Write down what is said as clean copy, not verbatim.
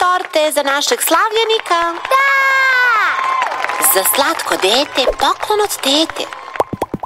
torte za našeg slavljenika? Da! Za slatko dete poklon od tete.